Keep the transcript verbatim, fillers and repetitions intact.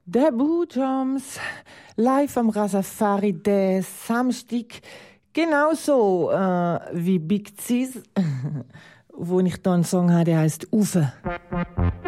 Debu Joms, live am Rasafari, der Samstag, genauso äh, wie Big Ziz, wo ich da einen Song habe, der heißt Ufe.